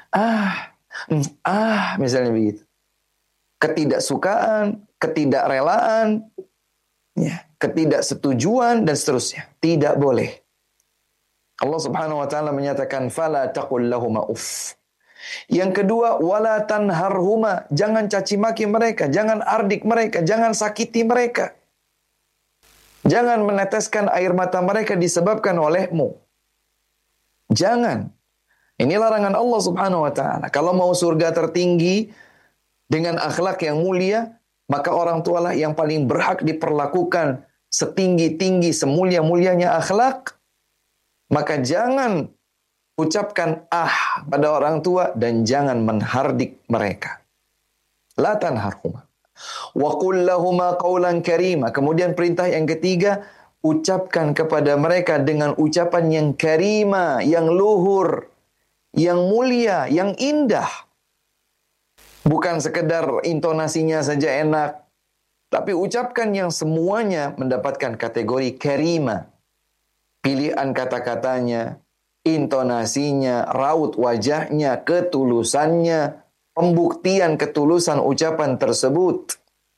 misalnya begitu. Ketidaksukaan, ketidakrelaan, ya, ketidaksetujuan dan seterusnya. Tidak boleh. Allah Subhanahu wa taala menyatakan fala taqul lahuma uff. Yang kedua, wala tanharhuma, jangan caci maki mereka, jangan ardik mereka, jangan sakiti mereka. Jangan meneteskan air mata mereka disebabkan olehmu. Jangan. Ini larangan Allah Subhanahu wa taala. Kalau mau surga tertinggi dengan akhlak yang mulia, maka orang tualah yang paling berhak diperlakukan setinggi-tinggi, semulia-mulianya akhlak. Maka jangan ucapkan pada orang tua dan jangan menhardik mereka. La tanharhuma. Wa qul lahuma qawlan karima. Kemudian perintah yang ketiga, ucapkan kepada mereka dengan ucapan yang karima, yang luhur, yang mulia, yang indah. Bukan sekedar intonasinya saja enak, tapi ucapkan yang semuanya mendapatkan kategori karima. Pilihan kata-katanya, intonasinya, raut wajahnya, ketulusannya, pembuktian ketulusan ucapan tersebut.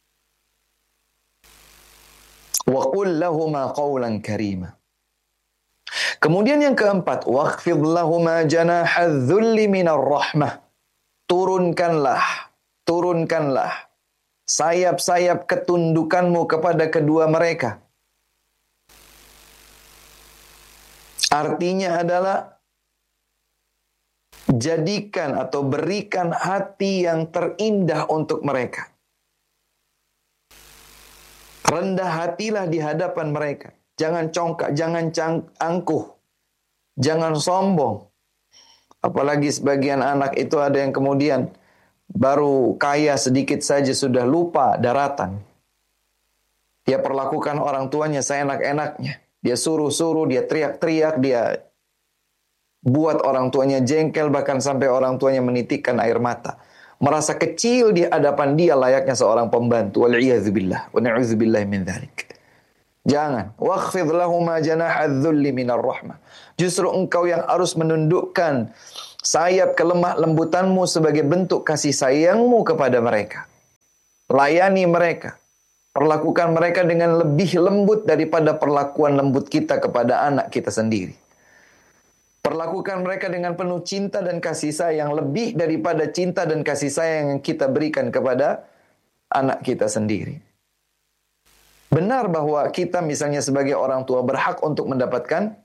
Wa qul lahuma qawlan karima. Kemudian yang keempat, waqfid lahuma janahadz-dzulli minar rahmah. Turunkanlah sayap-sayap ketundukanmu kepada kedua mereka. Artinya adalah jadikan atau berikan hati yang terindah untuk mereka. Rendah hatilah di hadapan mereka. Jangan congkak, jangan angkuh. Jangan sombong. Apalagi sebagian anak itu ada yang kemudian baru kaya sedikit saja sudah lupa daratan. Dia perlakukan orang tuanya seenak-enaknya. Dia suruh-suruh, dia teriak-teriak, dia buat orang tuanya jengkel, bahkan sampai orang tuanya menitikkan air mata. Merasa kecil di hadapan dia layaknya seorang pembantu. Wal'iyadzubillah. Wa na'udzubillahi min dzalik. Jangan. Wakhfid lahuma janahadz-dzulli minar rahmah. Justru engkau yang harus menundukkan sayap kelemah lembutanmu sebagai bentuk kasih sayangmu kepada mereka. Layani mereka. Perlakukan mereka dengan lebih lembut daripada perlakuan lembut kita kepada anak kita sendiri. Perlakukan mereka dengan penuh cinta dan kasih sayang, lebih daripada cinta dan kasih sayang yang kita berikan kepada anak kita sendiri. Benar bahwa kita misalnya sebagai orang tua berhak untuk mendapatkan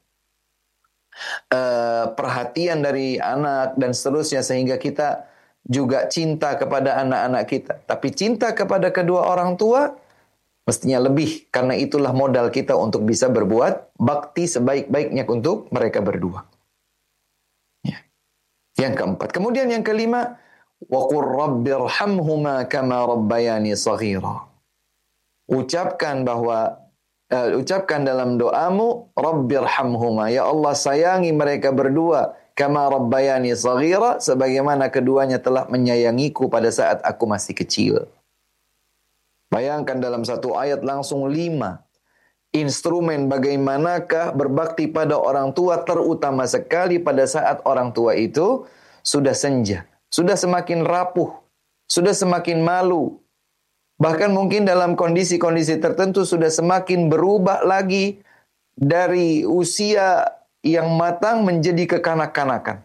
perhatian dari anak dan seterusnya, sehingga kita juga cinta kepada anak-anak kita. Tapi cinta kepada kedua orang tua mestinya lebih, karena itulah modal kita untuk bisa berbuat bakti sebaik-baiknya untuk mereka berdua. Ya. Yang keempat. Kemudian yang kelima, wa qur rabbirhamhuma kama rabbayani shaghira. Ucapkan dalam doamu, rabbirhamhuma, ya Allah sayangi mereka berdua, kama rabbayani shaghira, sebagaimana keduanya telah menyayangiku pada saat aku masih kecil. Bayangkan dalam satu ayat langsung 5 instrumen bagaimanakah berbakti pada orang tua, terutama sekali pada saat orang tua itu sudah senja, sudah semakin rapuh, sudah semakin malu. Bahkan mungkin dalam kondisi-kondisi tertentu sudah semakin berubah lagi dari usia yang matang menjadi kekanak-kanakan.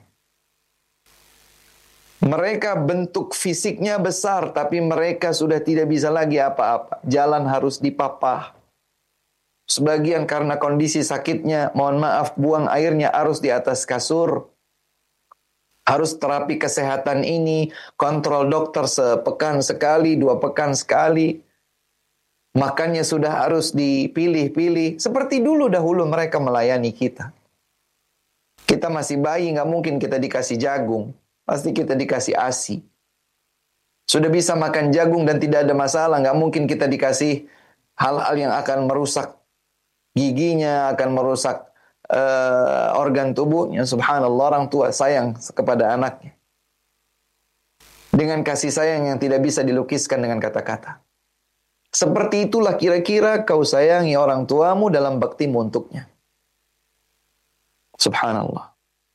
Mereka bentuk fisiknya besar, tapi mereka sudah tidak bisa lagi apa-apa. Jalan harus dipapah. Sebagian karena kondisi sakitnya, mohon maaf, buang airnya harus di atas kasur. Harus terapi kesehatan ini, kontrol dokter sepekan sekali, 2 pekan sekali. Makannya sudah harus dipilih-pilih. Seperti dahulu mereka melayani kita. Kita masih bayi, nggak mungkin kita dikasih jagung. Pasti kita dikasih ASI. Sudah bisa makan jagung dan tidak ada masalah, nggak mungkin kita dikasih hal-hal yang akan merusak giginya, akan merusak organ tubuhnya. Subhanallah, orang tua sayang kepada anaknya dengan kasih sayang yang tidak bisa dilukiskan dengan kata-kata. Seperti itulah kira-kira kau sayangi orang tuamu dalam baktimu untuknya. Subhanallah.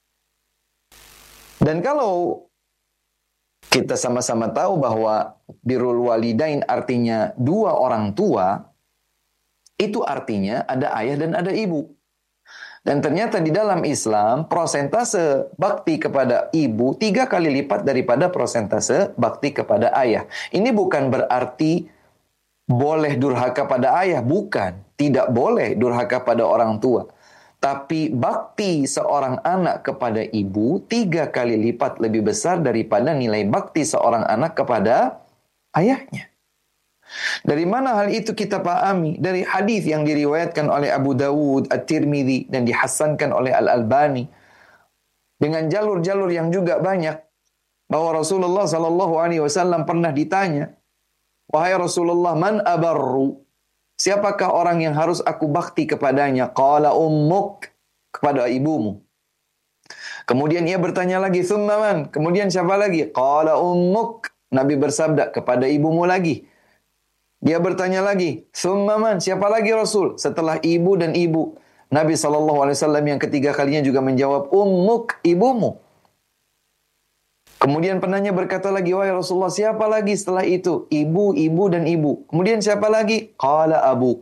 Dan kalau kita sama-sama tahu bahwa birrul walidain artinya 2 orang tua, itu artinya ada ayah dan ada ibu. Dan ternyata di dalam Islam, prosentase bakti kepada ibu 3 kali lipat daripada prosentase bakti kepada ayah. Ini bukan berarti boleh durhaka pada ayah, bukan. Tidak boleh durhaka pada orang tua. Tapi bakti seorang anak kepada ibu 3 kali lipat lebih besar daripada nilai bakti seorang anak kepada ayahnya. Dari mana hal itu kita pahami? Dari hadis yang diriwayatkan oleh Abu Dawud, At-Tirmidzi, dan dihasankan oleh Al-Albani. Dengan jalur-jalur yang juga banyak. Bahwa Rasulullah SAW pernah ditanya, wahai Rasulullah, man abarru? Siapakah orang yang harus aku bakti kepadanya? Qala ummuk, kepada ibumu. Kemudian ia bertanya lagi, thumma man? Kemudian siapa lagi? Qala ummuk. Nabi bersabda, kepada ibumu lagi. Dia bertanya lagi, thumma man? Siapa lagi Rasul? Setelah ibu dan ibu. Nabi SAW yang ketiga kalinya juga menjawab, ummuk, ibumu. Kemudian penanya berkata lagi, wahai Rasulullah, siapa lagi setelah itu? Ibu, ibu, dan ibu. Kemudian siapa lagi? Qala abu.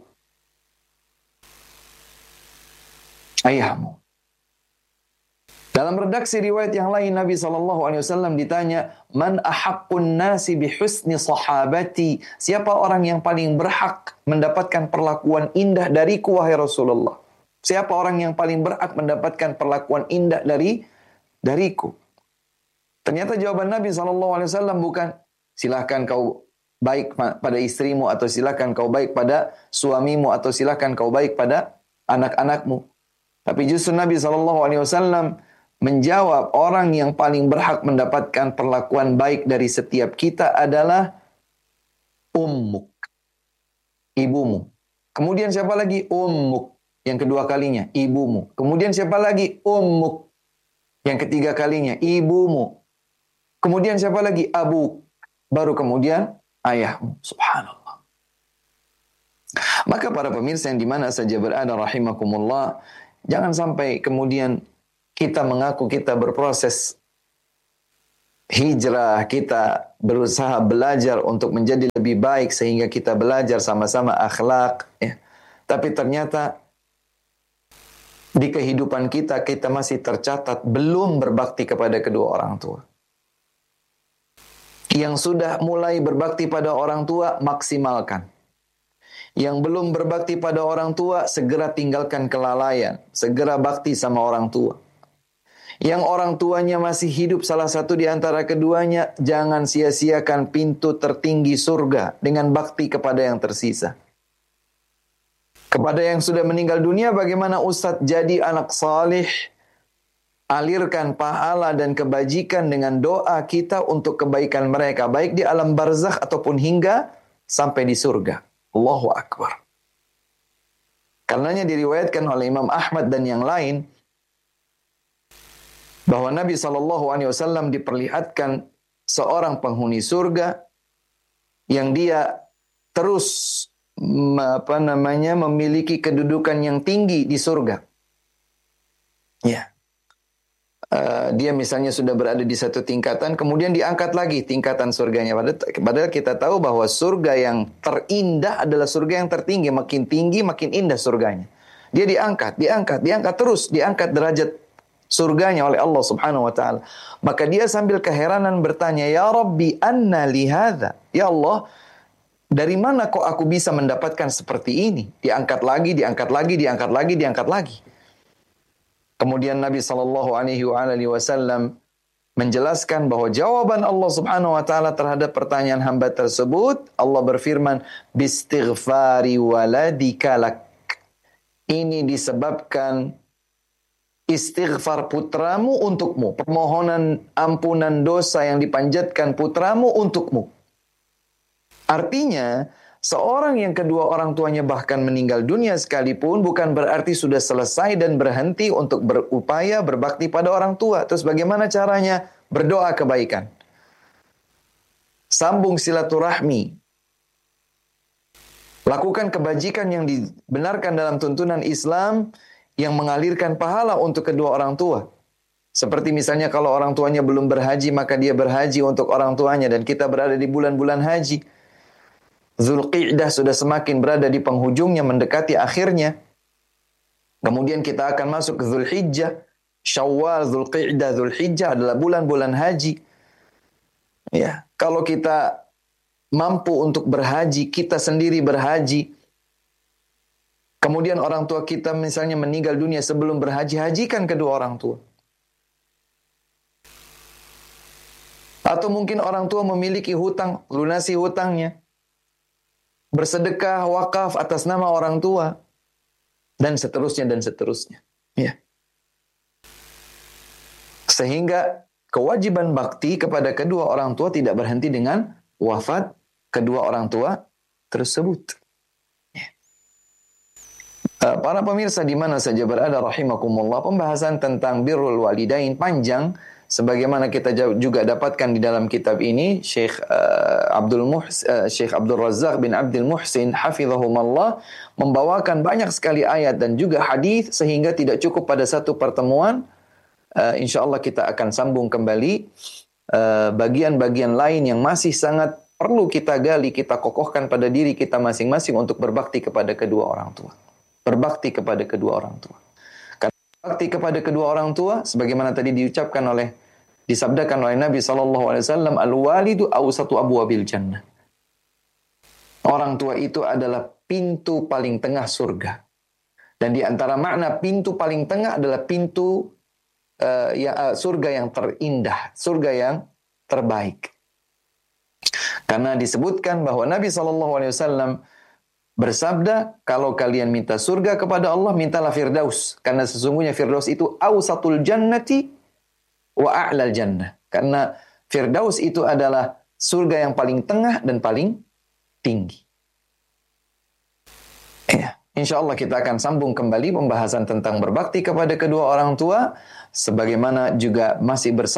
Ayahmu. Dalam redaksi riwayat yang lain, Nabi SAW ditanya, man ahaqqun nasi bihusni sahabati? Siapa orang yang paling berhak mendapatkan perlakuan indah dariku, wahai Rasulullah? Siapa orang yang paling berhak mendapatkan perlakuan indah dariku? Ternyata jawaban Nabi SAW bukan, silahkan kau baik pada istrimu, atau silahkan kau baik pada suamimu, atau silahkan kau baik pada anak-anakmu. Tapi justru Nabi SAW menjawab, orang yang paling berhak mendapatkan perlakuan baik dari setiap kita adalah ummuk, ibumu. Kemudian siapa lagi? Ummuk. Yang kedua kalinya, ibumu. Kemudian siapa lagi? Ummuk. Yang ketiga kalinya, ibumu. Kemudian siapa lagi? Abu. Baru kemudian ayahmu. Subhanallah. Maka para pemirsa yang dimana saja berada rahimakumullah, jangan sampai kemudian kita mengaku kita berproses hijrah, kita berusaha belajar untuk menjadi lebih baik sehingga kita belajar sama-sama akhlak, ya. Tapi ternyata di kehidupan kita, kita masih tercatat belum berbakti kepada kedua orang tua. Yang sudah mulai berbakti pada orang tua, maksimalkan. Yang belum berbakti pada orang tua, segera tinggalkan kelalaian. Segera bakti sama orang tua. Yang orang tuanya masih hidup, salah satu di antara keduanya, jangan sia-siakan pintu tertinggi surga dengan bakti kepada yang tersisa. Kepada yang sudah meninggal dunia, bagaimana Ustadz? Jadi anak salih, alirkan pahala dan kebajikan dengan doa kita untuk kebaikan mereka, baik di alam barzakh ataupun hingga sampai di surga. Allahu Akbar. Karenanya diriwayatkan oleh Imam Ahmad dan yang lain bahwa Nabi SAW diperlihatkan seorang penghuni surga yang dia terus memiliki kedudukan yang tinggi di surga. Ya. Dia misalnya sudah berada di satu tingkatan, kemudian diangkat lagi tingkatan surganya. Padahal kita tahu bahwa surga yang terindah adalah surga yang tertinggi. Makin tinggi, makin indah surganya. Dia diangkat terus, diangkat derajat surganya oleh Allah Subhanahu wa taala. Maka dia sambil keheranan bertanya, "Ya Rabbi, anna li hadza?" Ya Allah, dari mana kok aku bisa mendapatkan seperti ini? Diangkat lagi, diangkat lagi, diangkat lagi, diangkat lagi. Kemudian Nabi SAW menjelaskan bahwa jawaban Allah Subhanahu wa taala terhadap pertanyaan hamba tersebut, Allah berfirman, "Bistighfari waladika lak." Ini disebabkan istighfar putramu untukmu, permohonan ampunan dosa yang dipanjatkan putramu untukmu. Artinya, seorang yang kedua orang tuanya bahkan meninggal dunia sekalipun bukan berarti sudah selesai dan berhenti untuk berupaya berbakti pada orang tua. Terus bagaimana caranya? Berdoa kebaikan. Sambung silaturahmi. Lakukan kebajikan yang dibenarkan dalam tuntunan Islam yang mengalirkan pahala untuk kedua orang tua. Seperti misalnya kalau orang tuanya belum berhaji, maka dia berhaji untuk orang tuanya. Dan kita berada di bulan-bulan haji. Zulqi'dah sudah semakin berada di penghujungnya, mendekati akhirnya. Kemudian kita akan masuk ke Zulhijjah. Syawal, Zulqi'dah, Zulhijjah adalah bulan-bulan haji. Ya, kalau kita mampu untuk berhaji, kita sendiri berhaji. Kemudian orang tua kita misalnya meninggal dunia sebelum berhaji, hajikan kedua orang tua. Atau mungkin orang tua memiliki hutang, lunasi hutangnya. Bersedekah, wakaf atas nama orang tua. Dan seterusnya, dan seterusnya. Ya. Sehingga kewajiban bakti kepada kedua orang tua tidak berhenti dengan wafat kedua orang tua tersebut. Ya. Para pemirsa di mana saja berada rahimakumullah, pembahasan tentang birrul walidain panjang. Sebagaimana kita juga dapatkan di dalam kitab ini, Syekh Abdul Razzaq bin Abdul Muhsin hafizahumallah membawakan banyak sekali ayat dan juga hadis sehingga tidak cukup pada satu pertemuan. Insyaallah kita akan sambung kembali bagian-bagian lain yang masih sangat perlu kita gali, kita kokohkan pada diri kita masing-masing untuk berbakti kepada kedua orang tua. Berbakti kepada kedua orang tua. Bakti kepada kedua orang tua, sebagaimana tadi disabdakan oleh Nabi SAW, al-walidu awsatu abwabil jannah. Orang tua itu adalah pintu paling tengah surga. Dan di antara makna pintu paling tengah adalah pintu surga yang terindah, surga yang terbaik. Karena disebutkan bahwa Nabi SAW bersabda, kalau kalian minta surga kepada Allah, mintalah Firdaus. Karena sesungguhnya Firdaus itu awsatul jannati wa a'lal jannah. Karena Firdaus itu adalah surga yang paling tengah dan paling tinggi. Ya, insyaallah kita akan sambung kembali pembahasan tentang berbakti kepada kedua orang tua. Sebagaimana juga masih bersama